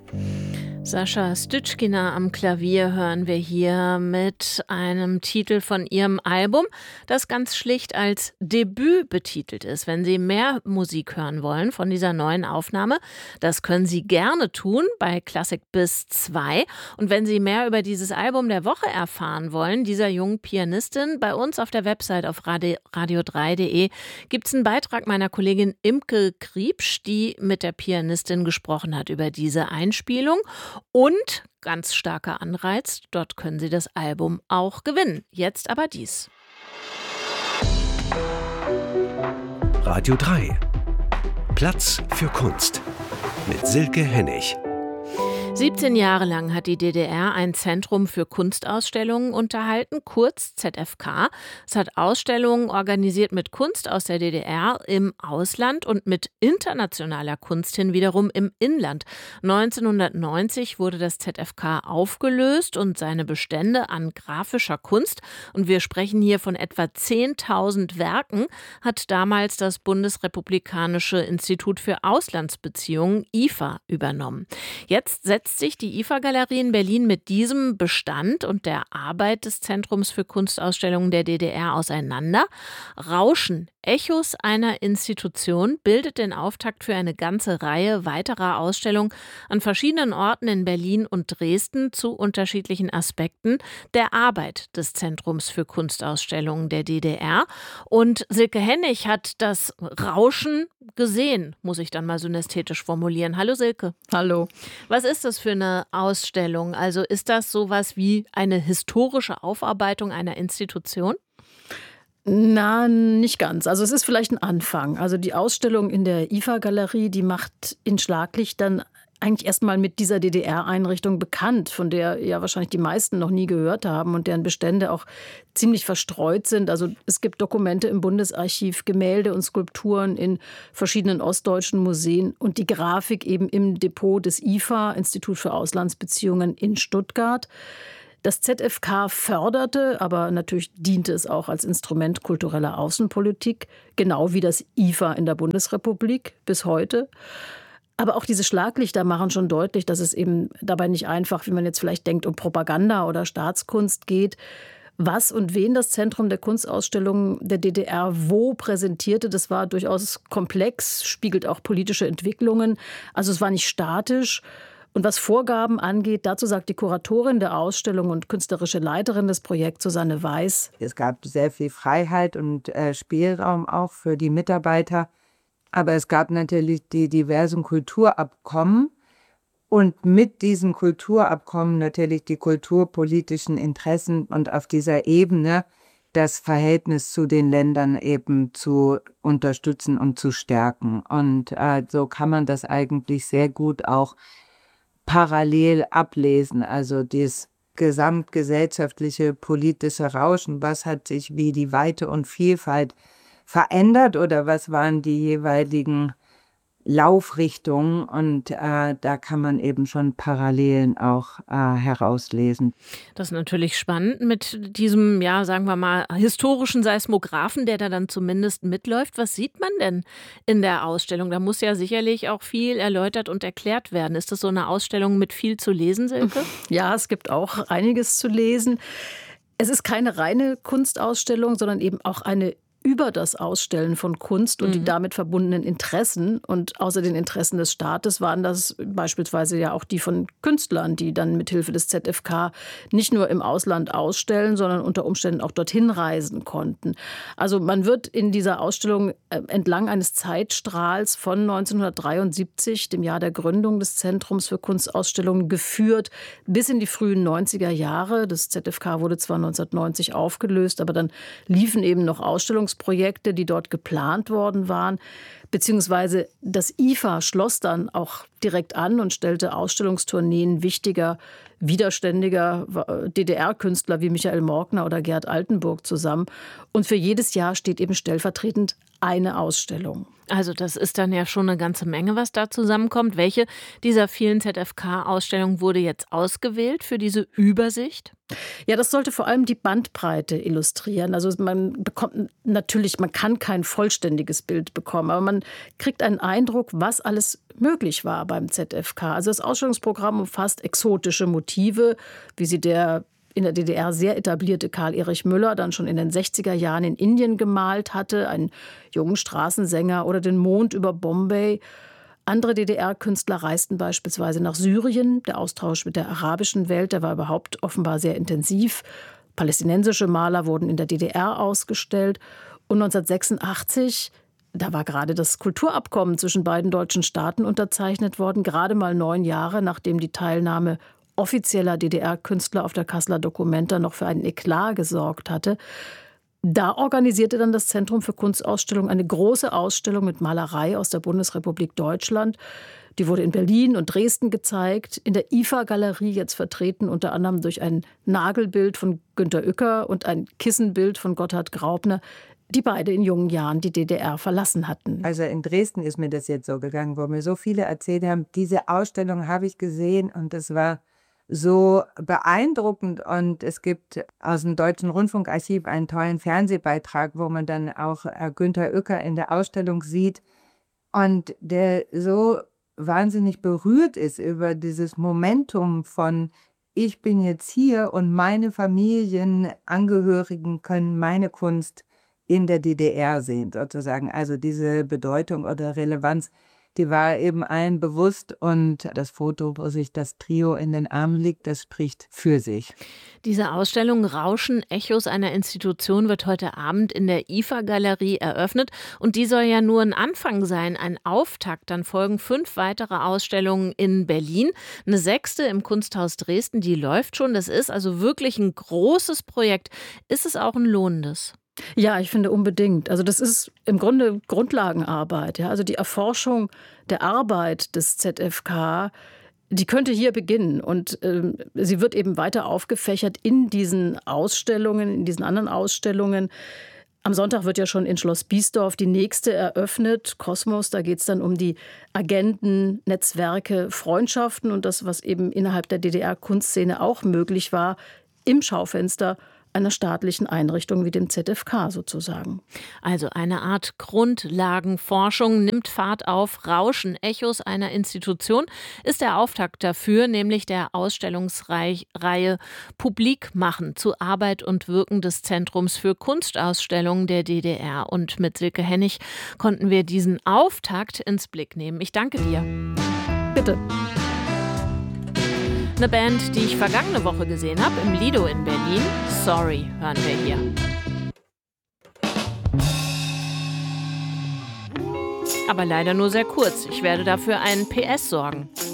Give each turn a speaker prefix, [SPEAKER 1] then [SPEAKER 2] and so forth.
[SPEAKER 1] Sascha Styczkina am Klavier hören wir hier mit einem Titel von ihrem Album, das ganz schlicht als Debüt betitelt ist. Wenn Sie mehr Musik hören wollen von dieser neuen Aufnahme, das können Sie gerne tun bei Klassik bis 2. Und wenn Sie mehr über dieses Album der Woche erfahren wollen, dieser jungen Pianistin, bei uns auf der Website auf radio3.de gibt es einen Beitrag meiner Kollegin Imke Kriepsch, die mit der Pianistin gesprochen hat über diese Einspielung. Und ganz starker Anreiz, dort können Sie das Album auch gewinnen. Jetzt aber dies.
[SPEAKER 2] Radio 3. Platz für Kunst mit Silke Hennig.
[SPEAKER 1] 17 Jahre lang hat die DDR ein Zentrum für Kunstausstellungen unterhalten, kurz ZFK. Es hat Ausstellungen organisiert mit Kunst aus der DDR im Ausland und mit internationaler Kunst hin wiederum im Inland. 1990 wurde das ZFK aufgelöst und seine Bestände an grafischer Kunst, und wir sprechen hier von etwa 10.000 Werken, hat damals das Bundesrepublikanische Institut für Auslandsbeziehungen IFA übernommen. Jetzt setzt sich die IFA-Galerie in Berlin mit diesem Bestand und der Arbeit des Zentrums für Kunstausstellungen der DDR auseinander. Rauschen, Echos einer Institution bildet den Auftakt für eine ganze Reihe weiterer Ausstellungen an verschiedenen Orten in Berlin und Dresden zu unterschiedlichen Aspekten der Arbeit des Zentrums für Kunstausstellungen der DDR. Und Silke Hennig hat das Rauschen gesehen, muss ich dann mal synästhetisch formulieren. Hallo Silke.
[SPEAKER 3] Hallo.
[SPEAKER 1] Was ist das für eine Ausstellung? Also ist das sowas wie eine historische Aufarbeitung einer Institution?
[SPEAKER 3] Na, nicht ganz. Also es ist vielleicht ein Anfang. Also die Ausstellung in der IFA-Galerie, die macht in Schlaglicht dann eigentlich erstmal mit dieser DDR-Einrichtung bekannt, von der ja wahrscheinlich die meisten noch nie gehört haben und deren Bestände auch ziemlich verstreut sind. Also es gibt Dokumente im Bundesarchiv, Gemälde und Skulpturen in verschiedenen ostdeutschen Museen und die Grafik eben im Depot des IFA, Institut für Auslandsbeziehungen in Stuttgart. Das ZFK förderte, aber natürlich diente es auch als Instrument kultureller Außenpolitik, genau wie das IFA in der Bundesrepublik bis heute. Aber auch diese Schlaglichter machen schon deutlich, dass es eben dabei nicht einfach, wie man jetzt vielleicht denkt, um Propaganda oder Staatskunst geht. Was und wen das Zentrum der Kunstausstellungen der DDR wo präsentierte, das war durchaus komplex, spiegelt auch politische Entwicklungen. Also es war nicht statisch. Und was Vorgaben angeht, dazu sagt die Kuratorin der Ausstellung und künstlerische Leiterin des Projekts, Susanne Weiß:
[SPEAKER 4] Es gab sehr viel Freiheit und Spielraum auch für die Mitarbeiter. Aber es gab natürlich die diversen Kulturabkommen und mit diesen Kulturabkommen natürlich die kulturpolitischen Interessen und auf dieser Ebene das Verhältnis zu den Ländern eben zu unterstützen und zu stärken. Und so kann man das eigentlich sehr gut auch parallel ablesen. Also das gesamtgesellschaftliche politische Rauschen, was hat sich wie die Weite und Vielfalt verändert oder was waren die jeweiligen Laufrichtungen, und da kann man eben schon Parallelen auch herauslesen.
[SPEAKER 1] Das ist natürlich spannend mit diesem, ja, sagen wir mal, historischen Seismographen, der da dann zumindest mitläuft. Was sieht man denn in der Ausstellung? Da muss ja sicherlich auch viel erläutert und erklärt werden. Ist das so eine Ausstellung mit viel zu lesen, Silke?
[SPEAKER 3] Ja, es gibt auch einiges zu lesen. Es ist keine reine Kunstausstellung, sondern eben auch eine über das Ausstellen von Kunst und die damit verbundenen Interessen. Und außer den Interessen des Staates waren das beispielsweise ja auch die von Künstlern, die dann mithilfe des ZFK nicht nur im Ausland ausstellen, sondern unter Umständen auch dorthin reisen konnten. Also man wird in dieser Ausstellung entlang eines Zeitstrahls von 1973, dem Jahr der Gründung des Zentrums für Kunstausstellungen, geführt bis in die frühen 90er Jahre. Das ZFK wurde zwar 1990 aufgelöst, aber dann liefen eben noch Ausstellungsprojekte, die dort geplant worden waren. Beziehungsweise das IFA schloss dann auch direkt an und stellte Ausstellungstourneen wichtiger, widerständiger DDR-Künstler wie Michael Morkner oder Gerd Altenburg zusammen. Und für jedes Jahr steht eben stellvertretend eine Ausstellung.
[SPEAKER 1] Also das ist dann ja schon eine ganze Menge, was da zusammenkommt. Welche dieser vielen ZFK-Ausstellungen wurde jetzt ausgewählt für diese Übersicht?
[SPEAKER 3] Ja, das sollte vor allem die Bandbreite illustrieren. Also man bekommt natürlich, man kann kein vollständiges Bild bekommen, aber man kriegt einen Eindruck, was alles möglich war beim ZFK. Also das Ausstellungsprogramm umfasst exotische Motive, wie sie der in der DDR sehr etablierte Karl-Erich Müller dann schon in den 60er Jahren in Indien gemalt hatte, einen jungen Straßensänger, oder den Mond über Bombay. Andere DDR-Künstler reisten beispielsweise nach Syrien. Der Austausch mit der arabischen Welt, der war überhaupt offenbar sehr intensiv. Palästinensische Maler wurden in der DDR ausgestellt. Und 1986, da war gerade das Kulturabkommen zwischen beiden deutschen Staaten unterzeichnet worden, gerade mal 9 Jahre, nachdem die Teilnahme offizieller DDR-Künstler auf der Kasseler Documenta noch für einen Eklat gesorgt hatte. Da organisierte dann das Zentrum für Kunstausstellung eine große Ausstellung mit Malerei aus der Bundesrepublik Deutschland. Die wurde in Berlin und Dresden gezeigt, in der IFA-Galerie jetzt vertreten, unter anderem durch ein Nagelbild von Günter Uecker und ein Kissenbild von Gotthard Graupner, die beide in jungen Jahren die DDR verlassen hatten.
[SPEAKER 4] Also in Dresden ist mir das jetzt so gegangen, wo mir so viele erzählt haben, diese Ausstellung habe ich gesehen und das war so beeindruckend. Und es gibt aus dem Deutschen Rundfunkarchiv einen tollen Fernsehbeitrag, wo man dann auch Günter Uecker in der Ausstellung sieht und der so wahnsinnig berührt ist über dieses Momentum von: Ich bin jetzt hier und meine Familienangehörigen können meine Kunst in der DDR sehen, sozusagen. Also diese Bedeutung oder Relevanz, die war eben allen bewusst. Und das Foto, wo sich das Trio in den Armen liegt, das spricht für sich.
[SPEAKER 1] Diese Ausstellung Rauschen, Echos einer Institution wird heute Abend in der IFA-Galerie eröffnet. Und die soll ja nur ein Anfang sein, ein Auftakt. Dann folgen 5 weitere Ausstellungen in Berlin. Eine 6. im Kunsthaus Dresden, die läuft schon. Das ist also wirklich ein großes Projekt. Ist es auch ein lohnendes?
[SPEAKER 3] Ja, ich finde unbedingt. Also das ist im Grunde Grundlagenarbeit. Ja? Also die Erforschung der Arbeit des ZFK, die könnte hier beginnen. Und sie wird eben weiter aufgefächert in diesen Ausstellungen, in diesen anderen Ausstellungen. Am Sonntag wird ja schon in Schloss Biesdorf die nächste eröffnet, Kosmos. Da geht es dann um die Agenten, Netzwerke, Freundschaften und das, was eben innerhalb der DDR-Kunstszene auch möglich war, im Schaufenster einer staatlichen Einrichtung wie dem ZFK sozusagen.
[SPEAKER 1] Also eine Art Grundlagenforschung nimmt Fahrt auf. Rauschen, Echos einer Institution ist der Auftakt dafür, nämlich der Ausstellungsreihe Publik machen zu Arbeit und Wirken des Zentrums für Kunstausstellungen der DDR. Und mit Silke Hennig konnten wir diesen Auftakt ins Blick nehmen. Ich danke dir.
[SPEAKER 3] Bitte.
[SPEAKER 1] Eine Band, die ich vergangene Woche gesehen habe, im Lido in Berlin. Sorry, hören wir hier. Aber leider nur sehr kurz. Ich werde dafür einen PS sorgen.